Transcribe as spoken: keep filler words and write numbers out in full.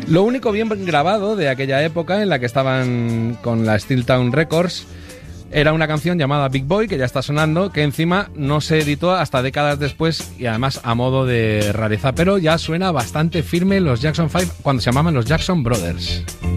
Lo único bien grabado de aquella época en la que estaban con la Steel Town Records era una canción llamada Big Boy, que ya está sonando, que encima no se editó hasta décadas después y además a modo de rareza, pero ya suena bastante firme los Jackson cinco cuando se llamaban los Jackson Brothers.